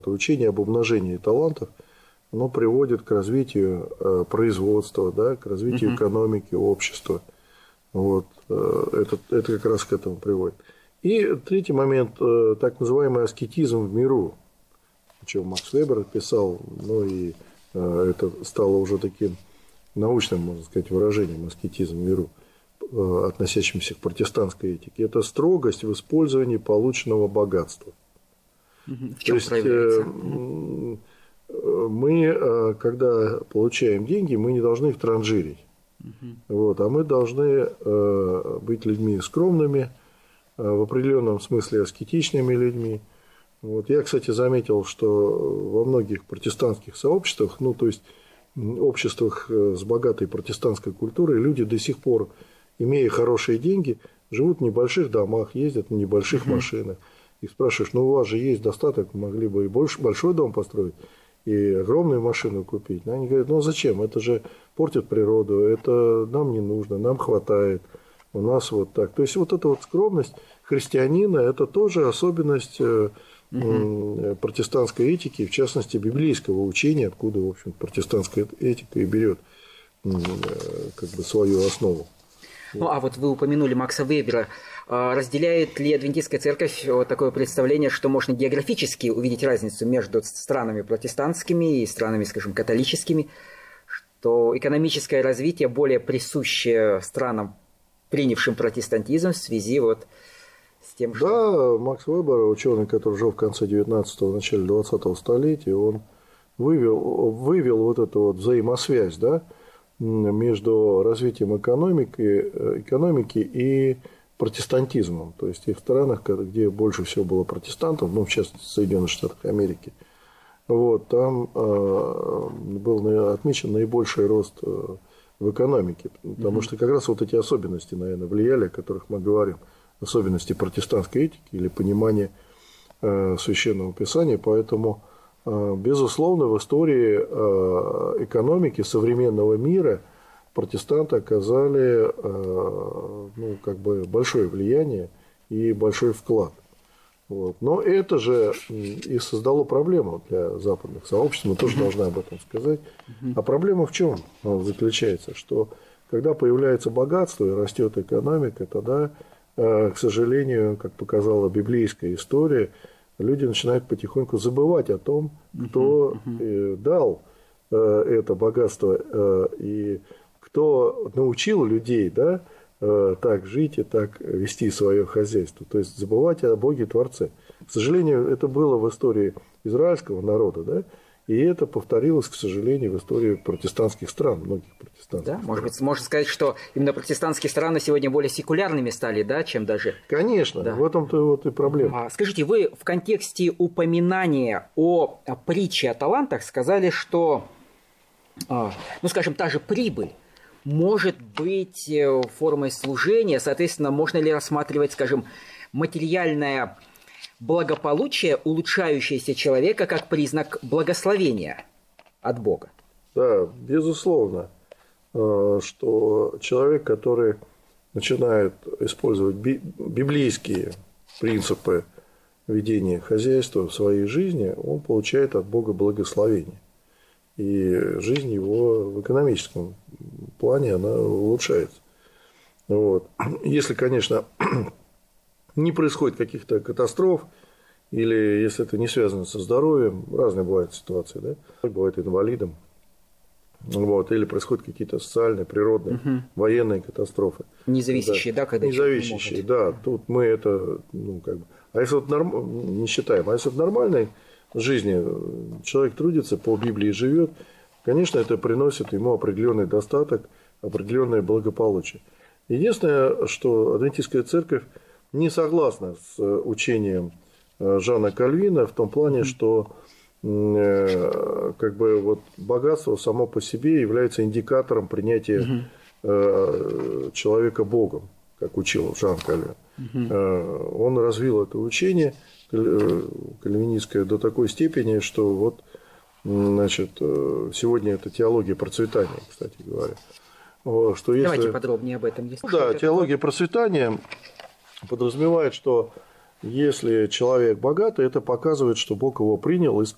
Учение об умножении талантов, оно приводит к развитию производства, да, к развитию экономики, общества. Вот, это как раз к этому приводит. И третий момент, так называемый аскетизм в миру, о чем Макс Вебер писал, ну и это стало уже таким научным, можно сказать, выражением, аскетизм в миру, относящимся к протестантской этике. Это строгость в использовании полученного богатства. В чем проявляется? Мы, когда получаем деньги, мы не должны их транжирить. Вот, а мы должны быть людьми скромными, в определенном смысле аскетичными людьми. Вот. Я, кстати, заметил, что во многих протестантских сообществах, ну, то есть обществах с богатой протестантской культурой, люди до сих пор, имея хорошие деньги, живут в небольших домах, ездят на небольших машинах. И спрашиваешь, ну у вас же есть достаток, могли бы и большой дом построить, и огромную машину купить. Они говорят, ну зачем, это же портит природу, это нам не нужно, нам хватает, у нас вот так. То есть вот эта вот скромность христианина, это тоже особенность протестантской этики, в частности библейского учения, откуда, в общем, протестантская этика и берет как бы свою основу. Ну, а вот вы упомянули Макса Вебера. Разделяет ли адвентистская церковь вот такое представление, что можно географически увидеть разницу между странами протестантскими и странами, скажем, католическими, что экономическое развитие более присуще странам, принявшим протестантизм, в связи вот с тем, что... Да, Макс Вебер, ученый, который жил в конце 19-го, начале 20-го столетия, он вывел вот эту вот взаимосвязь, да, между развитием экономики и протестантизмом. То есть, и в странах, где больше всего было протестантов, ну, в частности, в Соединенных Штатах Америки, вот, там был отмечен наибольший рост в экономике. Потому что как раз вот эти особенности, наверное, влияли, о которых мы говорим, особенности протестантской этики или понимания Священного Писания. Поэтому, безусловно, в истории экономики современного мира протестанты оказали, ну, как бы большое влияние и большой вклад. Вот. Но это же и создало проблему для западных сообществ, мы тоже должны об этом сказать. А проблема в чем заключается? Что когда появляется богатство и растет экономика, тогда, к сожалению, как показала библейская история, люди начинают потихоньку забывать о том, кто дал это богатство и кто научил людей, да, так жить и так вести свое хозяйство. То есть забывать о Боге Творце. К сожалению, это было в истории израильского народа, да, и это повторилось, к сожалению, в истории протестантских стран, многих протестантских стран. Может быть, можно сказать, что именно протестантские страны сегодня более секулярными стали, да, чем даже... Конечно, да. В этом-то вот и проблема. Скажите, вы в контексте упоминания о притче о талантах сказали, что, ну, скажем, та же прибыль может быть формой служения, соответственно, можно ли рассматривать, скажем, материальное благополучие, улучшающееся человека, как признак благословения от Бога? Да, безусловно, что человек, который начинает использовать библейские принципы ведения хозяйства в своей жизни, он получает от Бога благословение. И жизнь его в экономическом плане, она улучшается. Вот. Если, конечно, не происходит каких-то катастроф, или если это не связано со здоровьем, разные бывают ситуации, да? Бывает инвалидом, вот, или происходят какие-то социальные, природные, военные катастрофы. Независящие, да, когда независящие, да. Тут мы это, ну, как бы. А если вот не считаем, а если в нормальной жизни человек трудится, по Библии живет, конечно, это приносит ему определенный достаток, определенное благополучие. Единственное, что адвентистская церковь не согласна с учением Жана Кальвина в том плане, что как бы вот богатство само по себе является индикатором принятия человека Богом, как учил Жан Кальвин. Он развил это учение кальвинистское до такой степени, что вот, значит, сегодня это теология процветания, кстати говоря. Что если... Давайте подробнее об этом. Да, теология процветания подразумевает, что если человек богатый, это показывает, что Бог его принял